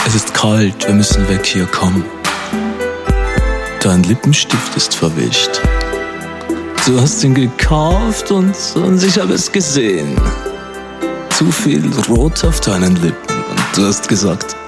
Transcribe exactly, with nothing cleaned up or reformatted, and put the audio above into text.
Es ist kalt, wir müssen weg hier, komm. Dein Lippenstift ist verwischt. Du hast ihn gekauft und, und ich habe es gesehen. Zu viel Rot auf deinen Lippen und du hast gesagt,